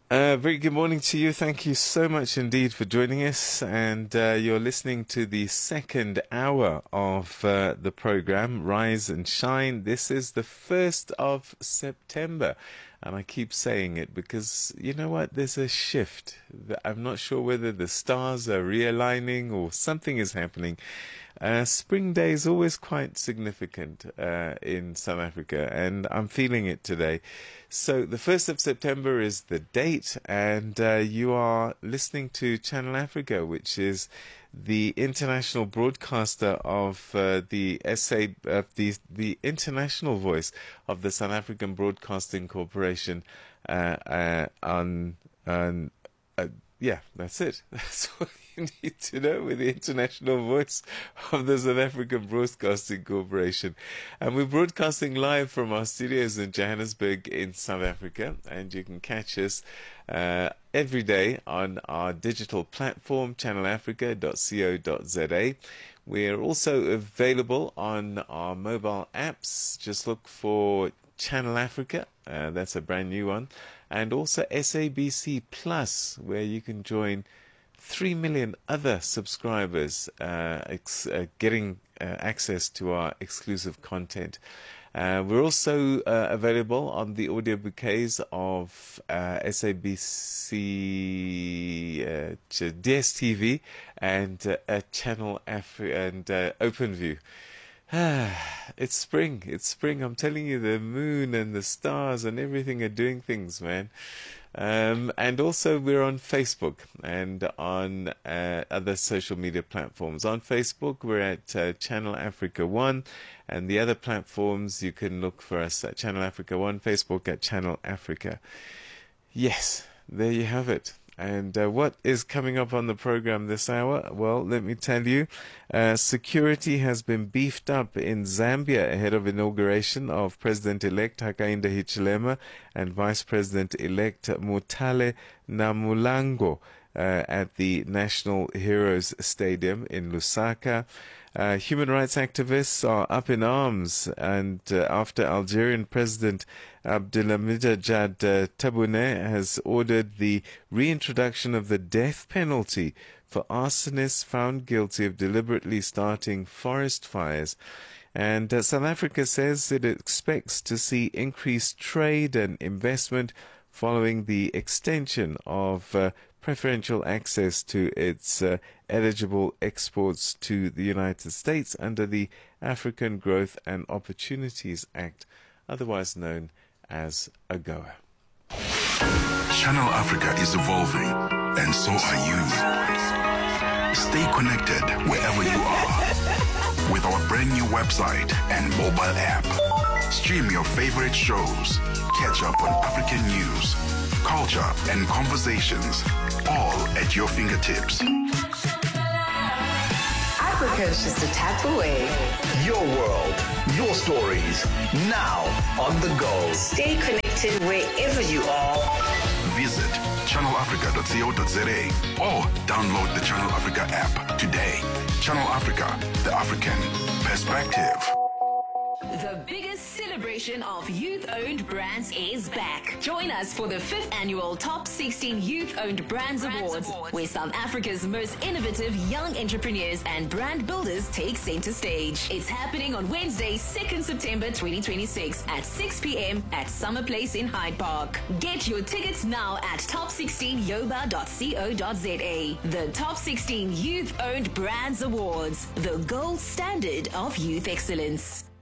Very good morning to you. Thank you so much indeed for joining us. And you're listening to the second hour of the program, Rise and Shine. This is the 1st of September. And I keep saying it because, you know what, there's a shift. I'm not sure whether the stars are realigning or something is happening. Spring Day is always quite significant in South Africa, and I'm feeling it today. So the 1st of September is the date, and you are listening to Channel Africa, which is the international broadcaster of the international voice of the South African Broadcasting Corporation. Yeah, that's it. That's all you need to know with the international voice of the South African Broadcasting Corporation. And we're broadcasting live from our studios in Johannesburg in South Africa. And you can catch us every day on our digital platform, channelafrica.co.za. We're also available on our mobile apps. Just look for Channel Africa, that's a brand new one, and also SABC Plus, where you can join 3 million other subscribers getting access to our exclusive content. We're also available on the audio bouquets of SABC, DSTV, and Channel Africa and OpenView. It's spring. It's spring. I'm telling you, the moon and the stars and everything are doing things, man. And also we're on Facebook and on other social media platforms. On Facebook, we're at Channel Africa 1, and the other platforms, you can look for us at Channel Africa 1, Facebook at Channel Africa. Yes, there you have it. And what is coming up on the program this hour? Well, let me tell you, security has been beefed up in Zambia ahead of inauguration of President-elect Hakainde Hichilema and Vice President-elect Mutale Namulango at the National Heroes Stadium in Lusaka. Human rights activists are up in arms, and after Algerian President Abdelhamid Tebboune has ordered the reintroduction of the death penalty for arsonists found guilty of deliberately starting forest fires. And South Africa says it expects to see increased trade and investment following the extension of preferential access to its eligible exports to the United States under the African Growth and Opportunities Act, otherwise known as AGOA. Channel Africa is evolving, and so are you. Stay connected wherever you are with our brand new website and mobile app. Stream your favorite shows, catch up on African news, culture, and conversations, all at your fingertips. Africa is just a tap away. Your world, your stories, now on the go. Stay connected wherever you are. Visit channelafrica.co.za or download the Channel Africa app today. Channel Africa, the African perspective. The biggest celebration of youth-owned brands is back. Join us for the 5th annual Top 16 Youth-Owned Brands Awards, where South Africa's most innovative young entrepreneurs and brand builders take center stage. It's happening on Wednesday, 2nd September 2026 at 6 p.m. at Summer Place in Hyde Park. Get your tickets now at top16yoba.co.za. The Top 16 Youth-Owned Brands Awards, the gold standard of youth excellence.